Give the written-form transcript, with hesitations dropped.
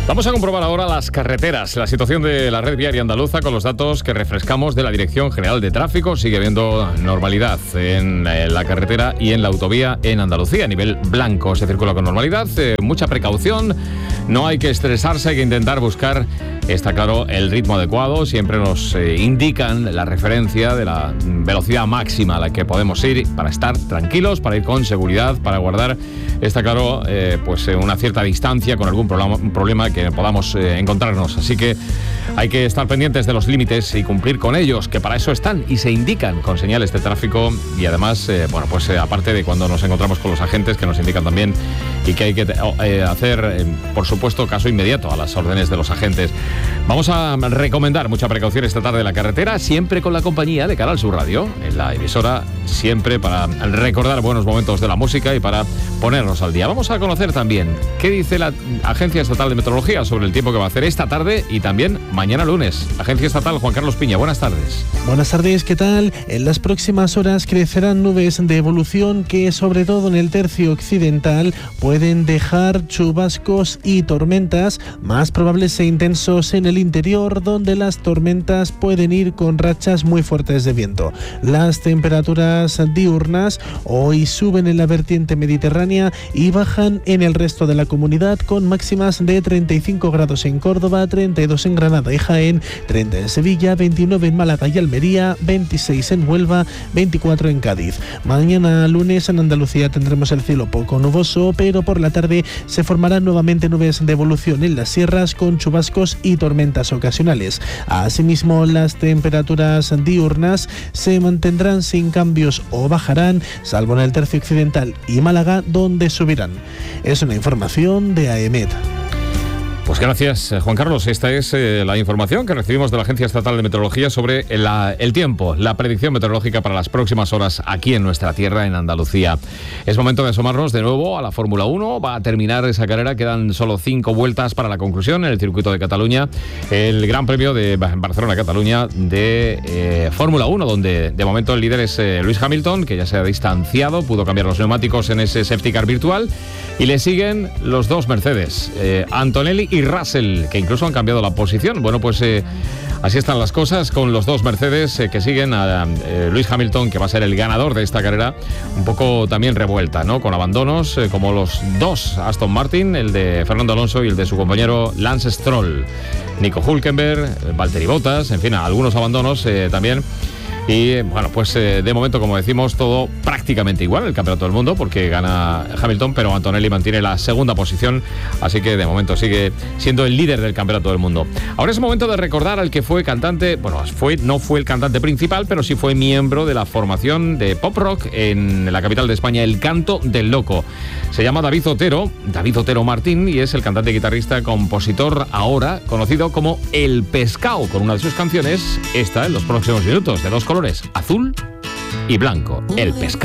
Vamos a comprobar ahora las carreteras, la situación de la red viaria andaluza con los datos que refrescamos de la Dirección General de Tráfico. Sigue habiendo normalidad en la carretera y en la autovía en Andalucía. A nivel blanco se circula con normalidad, mucha precaución, no hay que estresarse, hay que intentar buscar, está claro, el ritmo adecuado. Siempre nos indican la referencia de la velocidad máxima a la que podemos ir para estar tranquilos, para ir con seguridad, para guardar, está claro, una cierta distancia con algún problema que podamos encontrarnos. Así que hay que estar pendientes de los límites y cumplir con ellos, que para eso están y se indican con señales de tráfico. Y además, aparte de cuando nos encontramos con los agentes que nos indican también, y que hay que hacer, por supuesto, caso inmediato a las órdenes de los agentes. Vamos a recomendar mucha precaución esta tarde en la carretera, siempre con la compañía de Canal Sur Radio, en la emisora, siempre para recordar buenos momentos de la música y para ponernos al día. Vamos a conocer también qué dice la Agencia Estatal de Meteorología sobre el tiempo que va a hacer esta tarde y también mañana lunes. Agencia Estatal, Juan Carlos Piña, buenas tardes. Buenas tardes, ¿qué tal? En las próximas horas crecerán nubes de evolución que, sobre todo en el tercio occidental, pueden dejar chubascos y tormentas, más probables e intensos en el interior, donde las tormentas pueden ir con rachas muy fuertes de viento. Las temperaturas diurnas hoy suben en la vertiente mediterránea y bajan en el resto de la comunidad, con máximas de 35 grados en Córdoba, 32 en Granada y Jaén, 30 en Sevilla, 29 en Málaga y Almería, 26 en Huelva, 24 en Cádiz. Mañana lunes en Andalucía tendremos el cielo poco nuboso, pero por la tarde se formarán nuevamente nubes de evolución en las sierras con chubascos y tormentas ocasionales. Asimismo, las temperaturas diurnas se mantendrán sin cambios o bajarán, salvo en el tercio occidental y Málaga, donde subirán. Es una información de AEMET. Pues gracias, Juan Carlos. Esta es la información que recibimos de la Agencia Estatal de Meteorología sobre el tiempo, la predicción meteorológica para las próximas horas aquí en nuestra tierra, en Andalucía. Es momento de asomarnos de nuevo a la Fórmula 1. Va a terminar esa carrera, quedan solo 5 vueltas para la conclusión en el circuito de Cataluña, el Gran Premio de Barcelona-Cataluña de Fórmula 1, donde de momento el líder es Lewis Hamilton, que ya se ha distanciado, pudo cambiar los neumáticos en ese safety car virtual, y le siguen los dos Mercedes, Antonelli y Russell, que incluso han cambiado la posición. Bueno, pues así están las cosas con los dos Mercedes que siguen a Lewis Hamilton, que va a ser el ganador de esta carrera, un poco también revuelta, ¿no? Con abandonos como los dos Aston Martin, el de Fernando Alonso y el de su compañero Lance Stroll, Nico Hülkenberg, Valtteri Bottas, en fin, algunos abandonos también. Y bueno, pues de momento, como decimos, todo prácticamente igual el campeonato del mundo, porque gana Hamilton, pero Antonelli mantiene la segunda posición, así que de momento sigue siendo el líder del campeonato del mundo. Ahora es momento de recordar al que fue cantante, no fue el cantante principal, pero sí fue miembro de la formación de pop rock en la capital de España, El Canto del Loco. Se llama David Otero Martín, y es el cantante, guitarrista, compositor, ahora conocido como El Pescao, con una de sus canciones, esta en los próximos minutos, de dos colores, azul y blanco, El Pescao.